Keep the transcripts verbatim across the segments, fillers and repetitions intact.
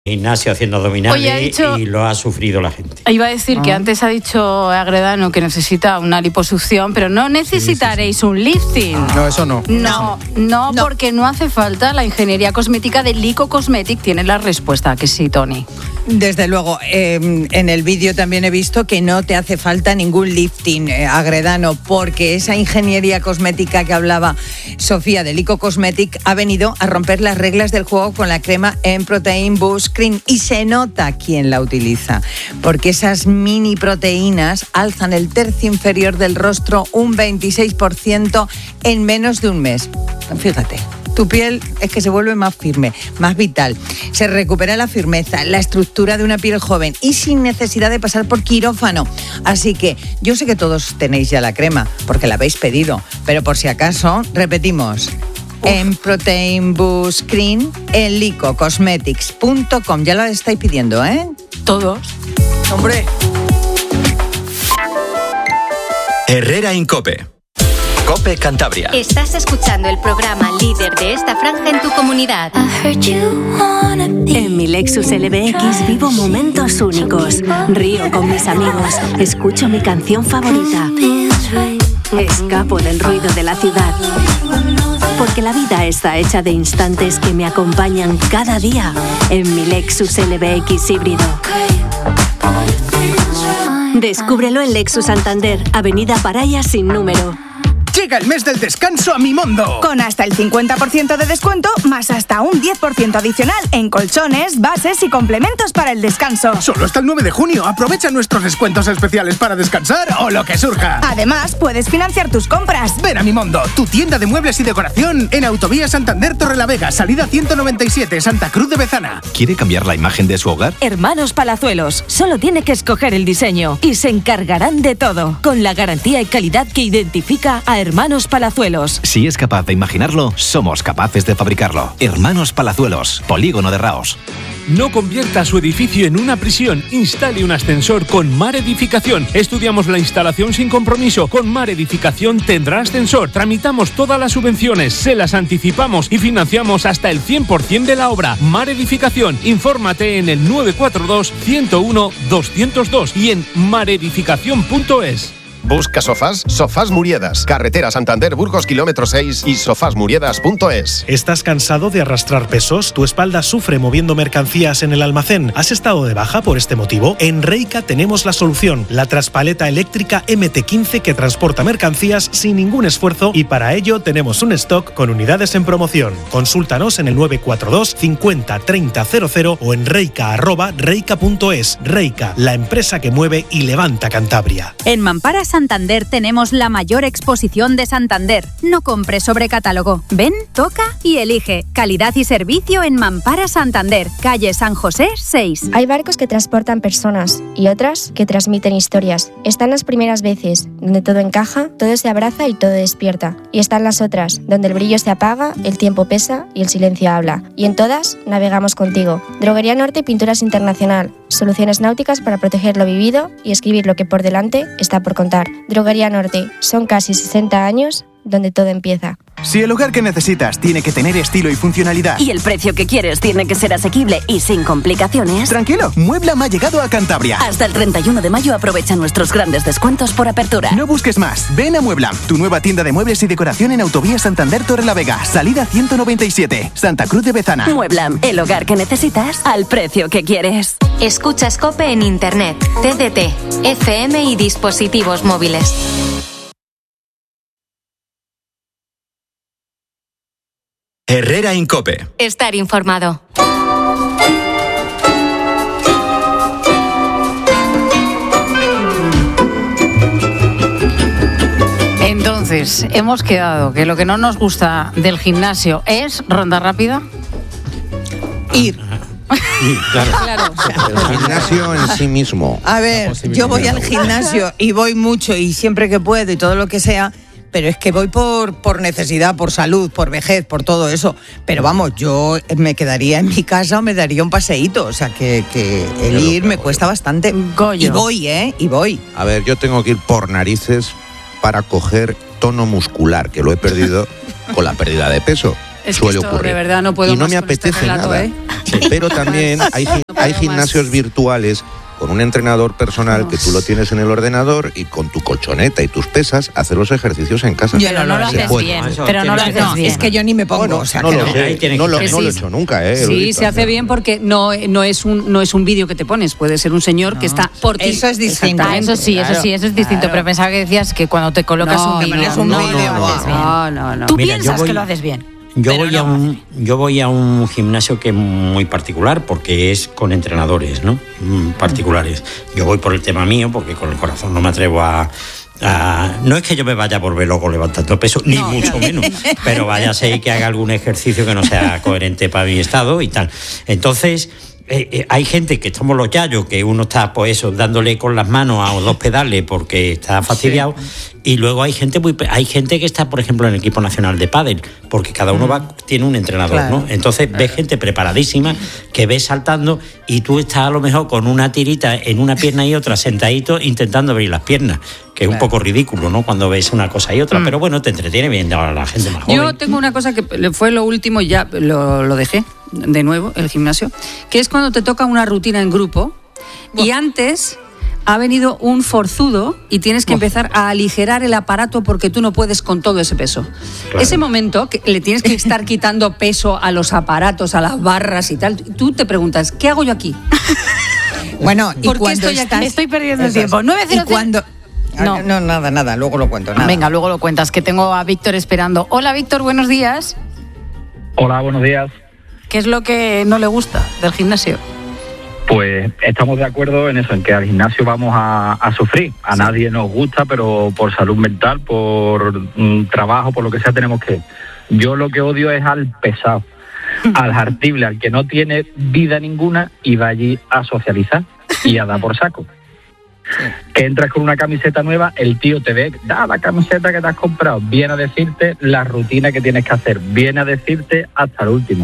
gimnasio haciendo abdominales. Oye, dicho, y lo ha sufrido la gente. Iba a decir ah. que antes ha dicho Agredano que necesita una liposucción, pero no necesitaréis sí, sí, sí. un lifting. No, eso no. No, no, no, porque no hace falta. La ingeniería cosmética de Lico Cosmetic tiene la respuesta, que sí, Tony. Desde luego, eh, en el vídeo también he visto que no te hace falta ningún lifting, eh, Agredano, porque esa ingeniería cosmética que hablaba Sofía de Lico Cosmetic ha venido a romper las reglas del juego con la crema M-Protein Boost Cream, y se nota quién la utiliza, porque esas mini proteínas alzan el tercio inferior del rostro un veintiséis por ciento en menos de un mes. Fíjate. Tu piel es que se vuelve más firme, más vital. Se recupera la firmeza, la estructura de una piel joven y sin necesidad de pasar por quirófano. Así que yo sé que todos tenéis ya la crema, porque la habéis pedido, pero por si acaso, repetimos. En Protein Boost Cream en lico cosmetics punto com. Ya lo estáis pidiendo, ¿eh? Todos. ¡Hombre! Herrera en COPE. COPE Cantabria. Estás escuchando el programa líder de esta franja en tu comunidad. En mi Lexus L B X vivo momentos únicos. Río con mis amigos. Escucho mi canción favorita. Escapo del ruido de la ciudad. Porque la vida está hecha de instantes que me acompañan cada día en mi Lexus L B X híbrido. Descúbrelo en Lexus Santander, Avenida Paraya sin número. Llega el mes del descanso a Mimondo. Con hasta el cincuenta por ciento de descuento, más hasta un diez por ciento adicional en colchones, bases y complementos para el descanso. Solo hasta el nueve de junio. Aprovecha nuestros descuentos especiales para descansar o lo que surja. Además, puedes financiar tus compras. Ven a Mimondo, tu tienda de muebles y decoración en Autovía Santander Torrelavega, salida ciento noventa y siete, Santa Cruz de Bezana. ¿Quiere cambiar la imagen de su hogar? Hermanos Palazuelos. Solo tiene que escoger el diseño y se encargarán de todo, con la garantía y calidad que identifica a Hermanos Palazuelos. Si es capaz de imaginarlo, somos capaces de fabricarlo. Hermanos Palazuelos, Polígono de Raos. No convierta su edificio en una prisión. Instale un ascensor con Mar Edificación. Estudiamos la instalación sin compromiso. Con Mar Edificación tendrá ascensor. Tramitamos todas las subvenciones, se las anticipamos y financiamos hasta el cien por ciento de la obra. Mar Edificación. Infórmate en el nueve cuatro dos, ciento uno, doscientos dos y en maredificación punto es. Busca sofás, Sofás Muriedas, carretera Santander Burgos kilómetro seis y sofás muriedas punto es. ¿Estás cansado de arrastrar pesos? ¿Tu espalda sufre moviendo mercancías en el almacén? ¿Has estado de baja por este motivo? En Reika tenemos la solución, la traspaleta eléctrica M T quince que transporta mercancías sin ningún esfuerzo, y para ello tenemos un stock con unidades en promoción. Consúltanos en el nueve cuatro dos, cincuenta, treinta, cero cero o en reika arroba reika punto es. Reika, la empresa que mueve y levanta Cantabria. En Mampara Santander tenemos la mayor exposición de Santander. No compres sobre catálogo. Ven, toca y elige. Calidad y servicio en Mampara Santander, calle San José seis. Hay barcos que transportan personas y otras que transmiten historias. Están las primeras veces, donde todo encaja, todo se abraza y todo despierta. Y están las otras, donde el brillo se apaga, el tiempo pesa y el silencio habla. Y en todas navegamos contigo. Droguería Norte Pinturas Internacional. Soluciones náuticas para proteger lo vivido y escribir lo que por delante está por contar. Droguería Norte. Son casi sesenta años donde todo empieza. Si el hogar que necesitas tiene que tener estilo y funcionalidad y el precio que quieres tiene que ser asequible y sin complicaciones, tranquilo, Mueblam ha llegado a Cantabria. Hasta el treinta y uno de mayo aprovecha nuestros grandes descuentos por apertura. No busques más, ven a Mueblam, tu nueva tienda de muebles y decoración en Autovía Santander Torrelavega, salida ciento noventa y siete, Santa Cruz de Bezana. Mueblam, el hogar que necesitas al precio que quieres. Escuchas COPE en internet, T D T, F M y dispositivos móviles. Herrera en COPE. Estar informado. Entonces, hemos quedado que lo que no nos gusta del gimnasio es ronda rápida. Ir. Sí, claro. Claro. El gimnasio en sí mismo. A ver, yo voy al gimnasio y voy mucho y siempre que puedo y todo lo que sea, pero es que voy por, por necesidad, por salud, por vejez, por todo eso. Pero vamos, yo me quedaría en mi casa o me daría un paseíto. O sea, que, que el ir me cuesta bastante. Goyo. Y voy, ¿eh? Y voy. A ver, yo tengo que ir por narices para coger tono muscular, que lo he perdido con la pérdida de peso. Es que suele esto ocurrir. de verdad no puedo y no más me con este apetece relato, nada. ¿eh? Sí. Pero también hay, gi- No puedo hay más. gimnasios virtuales con un entrenador personal que tú lo tienes en el ordenador y con tu colchoneta y tus pesas hacer los ejercicios en casa. Yo no lo Se haces puede. bien, pero no lo haces No, bien. es que yo ni me pongo, Bueno, o sea, no que lo no. sé, no lo, Que no lo he sí. hecho nunca, ¿eh? Lo he Sí, visto se hace hacer. bien porque no, no es un no es un vídeo que te pones, puede ser un señor que está por ti. Eso es distinto. Ah, eso sí, eso sí, eso es distinto, Claro. pero pensaba que decías que cuando te colocas No, un que vídeo, pones un no, vídeo, lo guau. haces bien. No, no, no. Tú Mira, yo piensas voy- que lo haces bien. Yo pero voy, a no. un, yo voy a un gimnasio que es muy particular porque es con entrenadores, ¿no? Mm, particulares. Yo voy por el tema mío porque con el corazón no me atrevo a... a- no es que yo me vaya por ver loco levantando peso, ni mucho menos, pero vaya a ser que haga algún ejercicio que no sea coherente para mi estado y tal. Entonces... Eh, eh, hay gente que estamos los yayos, que uno está pues eso, dándole con las manos a dos pedales porque está fastidiado, y luego hay gente muy pe- hay gente que está, por ejemplo, en el equipo nacional de pádel, porque cada uno va tiene un entrenador, Claro. ¿no? Entonces ves gente preparadísima que ves saltando y tú estás a lo mejor con una tirita en una pierna y otra sentadito intentando abrir las piernas, que es un poco ridículo, ¿no? Cuando ves una cosa y otra, pero bueno, te entretiene bien a la gente más joven. Yo tengo una cosa que fue lo último y ya lo, lo dejé de nuevo, el gimnasio, que es cuando te toca una rutina en grupo y antes ha venido un forzudo y tienes que empezar a aligerar el aparato porque tú no puedes con todo ese peso. Claro. Ese momento que le tienes que estar quitando peso a los aparatos, a las barras y tal, tú te preguntas, ¿qué hago yo aquí? Bueno, y ¿Por qué cuando estoy aquí? estás... Estoy perdiendo el Eso es. tiempo. nueve cero Y cuando... No. Ah, no, nada, nada, luego lo cuento. Nada. Venga, luego lo cuentas, que tengo a Víctor esperando. Hola, Víctor, buenos días. Hola, buenos días. ¿Qué es lo que no le gusta del gimnasio? Pues estamos de acuerdo en eso, en que al gimnasio vamos a, a sufrir. A nadie nos gusta, pero por salud mental, por mm, trabajo, por lo que sea, tenemos que... Yo lo que odio es al pesado, al hartible, al que no tiene vida ninguna y va allí a socializar y a dar por saco. Que entras con una camiseta nueva, el tío te ve, da la camiseta que te has comprado, viene a decirte la rutina que tienes que hacer, viene a decirte hasta el último.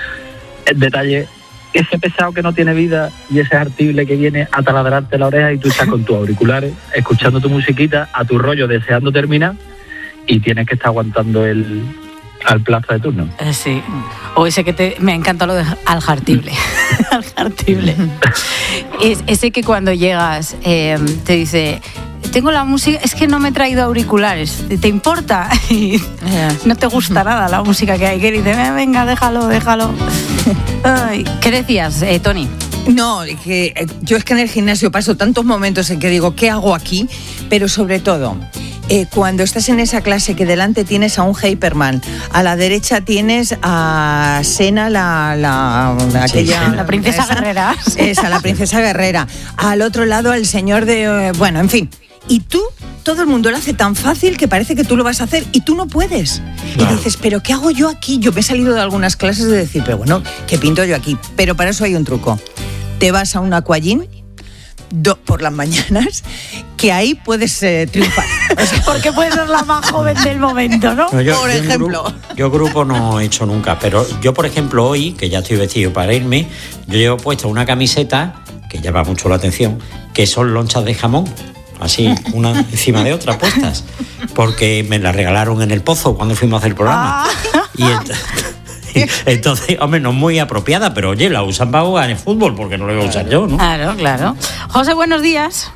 El detalle, ese pesado que no tiene vida y ese artible que viene a taladrarte la oreja y tú estás con tus auriculares, escuchando tu musiquita, a tu rollo, deseando terminar y tienes que estar aguantando el al plazo de turno. Eh, sí. O ese que te... Me encanta lo de aljartible. Aljartible. Es, ese que cuando llegas eh, te dice... Tengo la música, es que no me he traído auriculares. ¿Te importa? Y no te gusta nada la música que hay. Que dice, venga, déjalo, déjalo. Ay, ¿qué decías, eh, Tony? No, que eh, yo es que en el gimnasio paso tantos momentos en que digo, ¿qué hago aquí? Pero sobre todo, eh, cuando estás en esa clase que delante tienes a un Hyperman, a la derecha tienes a Sena, la, la, la, Sí, aquella, sí. La princesa esa, guerrera. Esa, la princesa guerrera. Al otro lado, al señor de... eh, bueno, en fin. Y tú, todo el mundo lo hace tan fácil que parece que tú lo vas a hacer y tú no puedes. Claro. Y dices, ¿pero qué hago yo aquí? Yo me he salido de algunas clases de decir, pero bueno, ¿qué pinto yo aquí? Pero para eso hay un truco. Te vas a un aquagym do, por las mañanas, que ahí puedes eh, triunfar. O sea, porque puedes ser la más joven del momento, ¿no? No, yo, por yo en ejemplo. Grupo, yo grupo no he hecho nunca, pero yo, por ejemplo, hoy, que ya estoy vestido para irme, yo llevo puesta una camiseta que llama mucho la atención, que son lonchas de jamón. Así, una encima de otra puestas, porque me la regalaron en el Pozo cuando fuimos a hacer el programa. Ah. Y ent- entonces, hombre, no es muy apropiada, pero oye, la usan para jugar en fútbol, porque no la voy a usar yo, ¿no? Claro, claro. José, buenos días.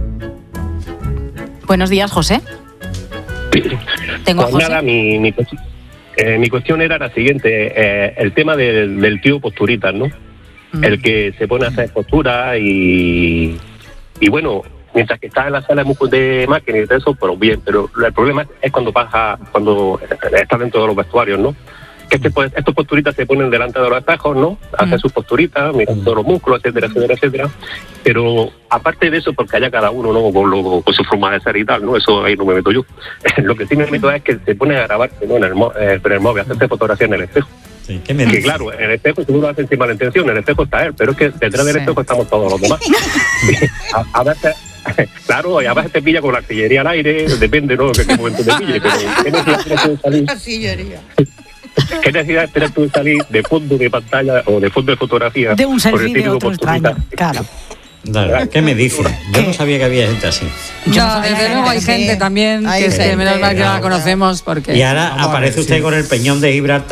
Buenos días, José. Tengo a Pues José. nada, mi, mi, cuestión- eh, mi cuestión era la siguiente, eh, el tema del, del tío posturitas, ¿no? Mm. El que se pone a hacer posturas y, y bueno, mientras que está en la sala de músculos de máquina y todo eso, pero bien, pero el problema es cuando pasa, cuando está dentro de los vestuarios, ¿no? Que este, pues, estos posturitas se ponen delante de los espejos, ¿no? Hacen sus posturitas, mirando los músculos, etcétera, etcétera, etcétera. Pero aparte de eso, porque haya cada uno, ¿no? Con, lo, con su forma de ser y tal, ¿no? Eso ahí no me meto yo. Lo que sí me meto es que se pone a grabarse, ¿no? En el, mo- eh, en el móvil, hacerse fotografía en el espejo. Sí, ¿qué me Que dices? claro, en el espejo seguro lo hacen sin mala intención, en el espejo está él, pero es que detrás del Sí. espejo estamos todos los demás. a, a veces, claro, y a veces te pilla con la artillería al aire, depende, ¿no? Que qué momento te pille, pero ¿qué necesidad tienes tú de salir? ¿Qué necesidad tienes tú de salir de fondo de pantalla o de fondo de fotografía? De un con selfie el de típico otro posturita? extraño. Claro. Dale, ¿qué me dices? Yo no sabía que había gente así. No, desde luego hay gente también Hay que es que gente, menos mal que no la claro. conocemos porque... Y ahora Vamos a aparece ver, usted sí. con el peñón de Gibraltar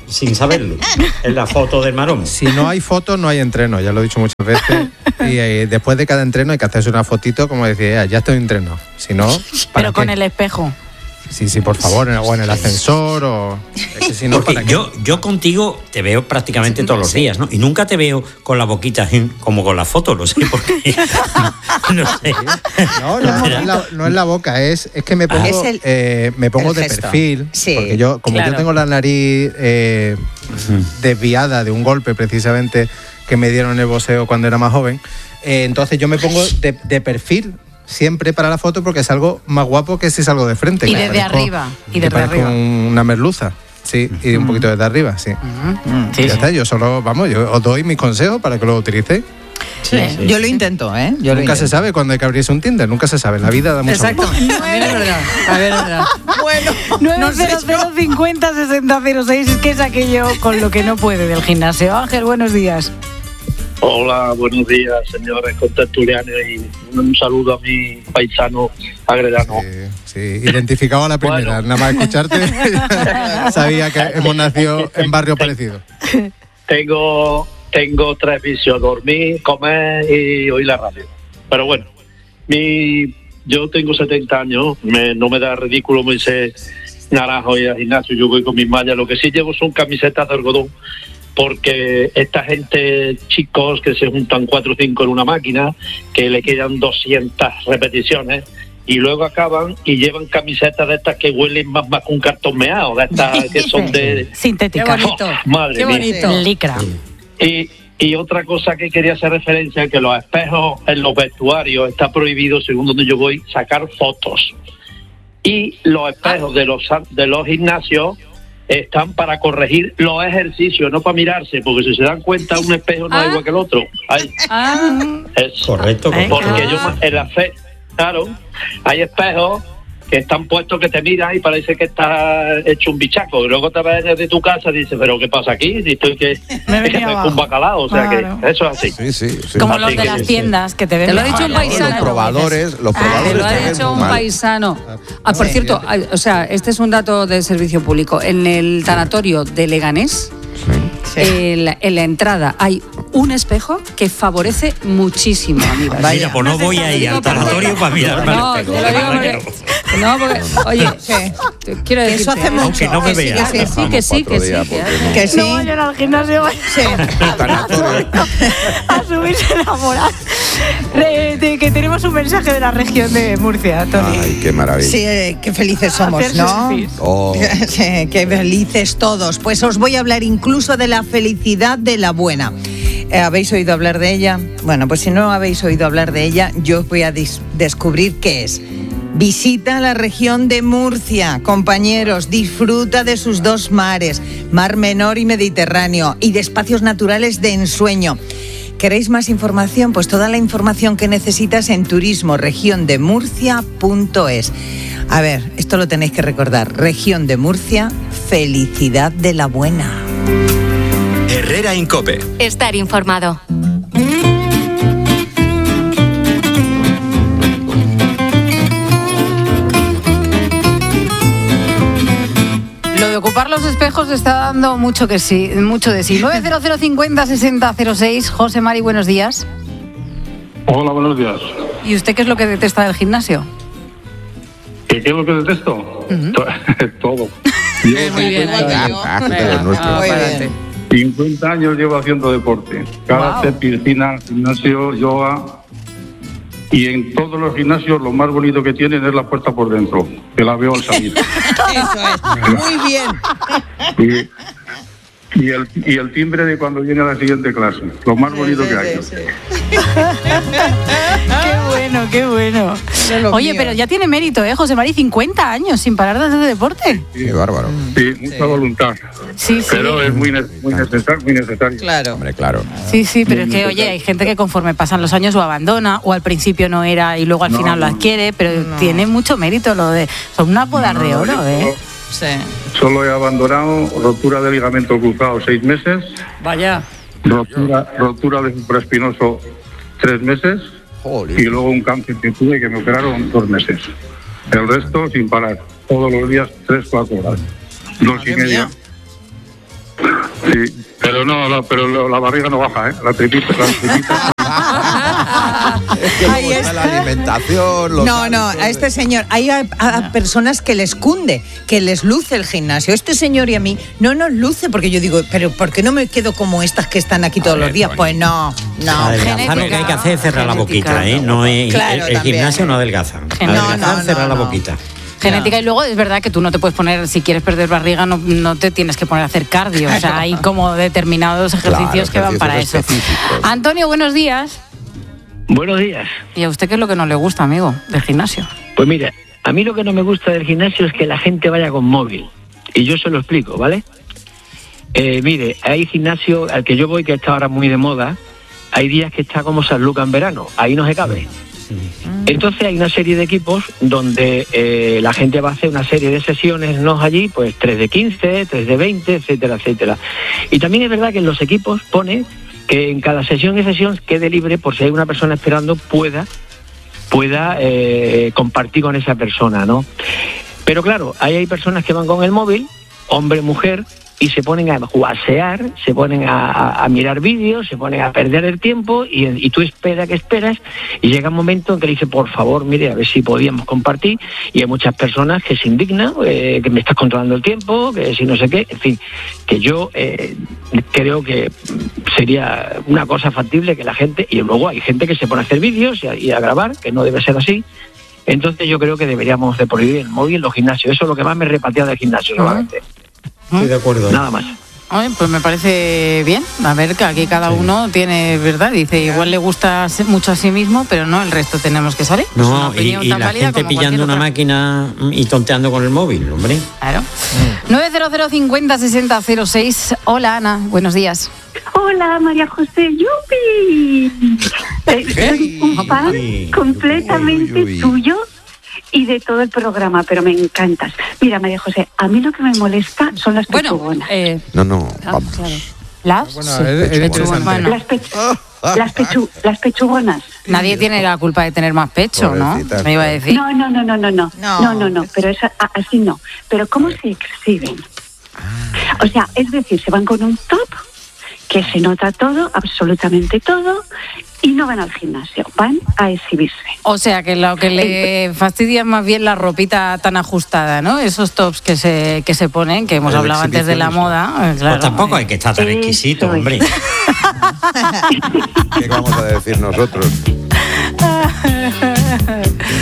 sin saberlo, en la foto del marón. Si no hay foto, no hay entreno, ya lo he dicho muchas veces. Y eh, después de cada entreno hay que hacerse una fotito, como decía, ya estoy en entreno. Si no, pero ¿para con qué? el espejo. Sí, sí, por favor, o en el ascensor, o... Es que si no, Porque ¿para qué? yo, yo contigo te veo prácticamente todos los días, ¿no? Y nunca te veo con la boquita como con la foto, no sé por qué. No sé. No, no, no, es la, no es la boca, es, es que me pongo, Es el- eh, me pongo el de gesto. perfil. Sí, porque yo, como claro. yo tengo la nariz eh, desviada de un golpe precisamente que me dieron en el boxeo cuando era más joven, eh, entonces yo me pongo de, de perfil siempre para la foto porque salgo más guapo que si salgo de frente. Y que desde parezco- arriba. Y que desde parezco arriba. una merluza. Sí, y un poquito desde arriba, sí. Sí, ya sí. está, yo solo, vamos, yo os doy mis consejos para que lo utilicéis. Sí, sí, yo lo intento, ¿eh? Yo lo Nunca se intento. sabe cuando hay que abrirse un Tinder, nunca se sabe. La vida da mucho Exacto. gusto. También es verdad. También es verdad. Bueno, nueve cero cero cincuenta sesenta cero seis, es que es aquello con lo que no puede del gimnasio. Ángel, buenos días. Hola, buenos días, señores contertulianos, y un saludo a mi paisano agredano. Sí, identificado a la primera, nada más escucharte, sabía que hemos nacido en barrio parecido. Tengo, tengo tres vicios: dormir, comer y oír la radio. Pero bueno, mi, yo tengo setenta años, me, no me da ridículo, me dice naranjo y al gimnasio, yo voy con mis mallas. Lo que sí llevo son camisetas de algodón, porque esta gente, chicos que se juntan cuatro o cinco en una máquina, que le quedan doscientas repeticiones y luego acaban y llevan camisetas de estas que huelen más, más que un cartón meado, de estas que son de... Sintética. Qué bonito. Oh, madre Qué mía. bonito. Licra. Y, y otra cosa que quería hacer referencia, que los espejos en los vestuarios está prohibido, según donde yo voy, sacar fotos. Y los espejos de los, de los gimnasios están para corregir los ejercicios, no para mirarse, porque si se dan cuenta, un espejo no es igual que el otro. Hay, es, Correcto, correcto. Porque yo en la fe, claro, hay espejos que están puestos que te miran y parece que estás hecho un bichaco. Y luego te ves desde tu casa y dices, ¿pero qué pasa aquí? Y estoy que Me venía que abajo. un bacalao, o sea Claro. que eso es así. Sí, sí, sí. Como Así los de que- las tiendas que te ven. Te lo ha dicho un paisano. Los probadores, los Te probadores lo ha también dicho muy un mal. paisano. Ah, por cierto, ah, o sea, este es un dato de servicio público. En el tanatorio de Leganés, en, en la entrada hay un espejo que favorece muchísimo a mi Mira, pues no voy a ir al tanatorio para mirarme No, al te espejo. lo digo porque, no, porque, oye, te quiero decir Eso hace mucho. Aunque no me Que sí, vea. que sí, que sí, que sí, que hace. Que sí. No vayan al gimnasio, a subirse a moral. Eh, de que tenemos un mensaje de la región de Murcia, Tony. Ay, qué maravilla. Sí, eh, qué felices somos, Hacerse ¿no? feliz. Oh. Sí, qué felices todos. Pues os voy a hablar incluso de la felicidad de la buena. Eh, ¿Habéis oído hablar de ella? Bueno, pues si no habéis oído hablar de ella, yo os voy a dis- descubrir qué es. Visita la región de Murcia, compañeros, disfruta de sus dos mares, Mar Menor y Mediterráneo, y de espacios naturales de ensueño. ¿Queréis más información? Pues toda la información que necesitas en turismo región de murcia punto es. A ver, esto lo tenéis que recordar. Región de Murcia, felicidad de la buena. Herrera Incope. Estar informado. Lo de ocupar los espejos está dando mucho que sí, mucho de sí. nueve cero cero cincuenta sesenta cero seis. José Mari, buenos días. Hola, buenos días. ¿Y usted qué es lo que detesta del gimnasio? ¿Qué, qué es lo que detesto? Todo. Muy bien, ahí va. Ah, que tú eres nuestro. Muy bien. cincuenta años llevo haciendo deporte. Karate, piscina, gimnasio, yoga. Y en todos los gimnasios lo más bonito que tienen es la puerta por dentro, que la veo al salir. Eso es. Muy bien. Y, y, el, y el timbre de cuando viene a la siguiente clase. Lo más bonito que hay. Qué bueno, qué bueno. Oye, pero ya tiene mérito, ¿eh, José Mari? cincuenta años sin parar de hacer deporte. Qué bárbaro. Sí, mucha voluntad. Sí, sí. Pero es muy, ne- muy necesario. Muy necesario. Claro. Hombre, claro. Sí, sí, pero es que, oye, hay gente que conforme pasan los años o abandona, o al principio no era y luego al No, final lo no. adquiere, pero tiene mucho mérito lo de... Son unas bodas de oro, yo ¿eh? Sí. Solo he abandonado rotura de ligamento cruzado seis meses, Vaya. rotura, rotura de supraespinoso tres meses Joder. y luego un cáncer que tuve que me operaron dos meses. El resto sin parar, todos los días tres, cuatro horas, dos y Madre media. mía. pero no, la, pero lo- la barriga no baja, ¿eh? La tripita, la tripita. Ahí está. La alimentación, los No, no, a este señor, hay a, a personas que les cunde, que les luce el gimnasio. Este señor y a mí no nos luce, porque yo digo, pero ¿por qué no me quedo como estas que están aquí todos los días? Pues no, no. Adelgazar lo que hay que hacer es cerrar la boquita, ¿eh? No es, Claro, el, el también. gimnasio no adelgaza. No, Adelgazar, no, no, cerrar la no. boquita. Genética, y luego es verdad que tú no te puedes poner, si quieres perder barriga, no, no te tienes que poner a hacer cardio. O sea, hay como determinados ejercicios Claro, que van para ejercicios eso. específicos. Antonio, buenos días. Buenos días. ¿Y a usted qué es lo que no le gusta, amigo, del gimnasio? Pues mira, a mí lo que no me gusta del gimnasio es que la gente vaya con móvil. Y yo se lo explico, ¿vale? Eh, mire, hay gimnasio al que yo voy, que está ahora muy de moda. Hay días que está como San Lucas en verano. Ahí no se cabe. Entonces hay una serie de equipos donde eh, la gente va a hacer una serie de sesiones, ¿no? Allí, pues tres de quince, tres de veinte, etcétera, etcétera. Y también es verdad que en los equipos pone que en cada sesión y sesión quede libre por si hay una persona esperando, pueda, pueda eh, compartir con esa persona, ¿no? Pero claro, ahí hay personas que van con el móvil, hombre, mujer, y se ponen a juasear, se ponen a, a, a mirar vídeos, se ponen a perder el tiempo y, y tú esperas que esperas y llega un momento en que le dice, por favor, mire, a ver si podíamos compartir, y hay muchas personas que se indignan, eh, que me estás controlando el tiempo, que si no sé qué, en fin, que yo eh, creo que sería una cosa factible que la gente, y luego hay gente que se pone a hacer vídeos y a, y a grabar, que no debe ser así. Entonces yo creo que deberíamos de prohibir el móvil en los gimnasios. Eso es lo que más me repatea del gimnasio, solamente. Estoy de acuerdo. Nada más. Oye, pues me parece bien. A ver, que aquí cada uno tiene, ¿verdad? Dice, igual le gusta mucho a sí mismo, pero no, el resto tenemos que salir. Es una No, y, opinión y tan la válida gente como pillando cualquier una otra. máquina y tonteando con el móvil, hombre. Claro. nueve cero cero cincuenta sesenta cero seis. Hola, Ana. Buenos días. Hola, María José. ¡Yupi! Eh, Soy un fan completamente tuyo y de todo el programa, pero me encantas. Mira, María José, a mí lo que me molesta son las pechugonas. No, no, vamos. ¿Las? Bueno, es- es interesante. Bueno. Las, pechu- las, pechu- las pechugonas. Nadie tiene la culpa de tener más pecho, ¿no? Pobrecitas, Me iba a decir. No, no, no, no, no, no, no, no, no, pero esa- a- así no. Pero ¿cómo se exhiben? O sea, es decir, se van con un top que se nota todo, absolutamente todo, y no van al gimnasio, van a exhibirse. O sea, que lo que le fastidia es más bien la ropita tan ajustada, ¿no? Esos tops que se, que se ponen, que hemos El hablado antes de la moda. eh, Claro. Pues tampoco hay que estar tan exquisito, hombre. ¿Qué vamos a decir nosotros?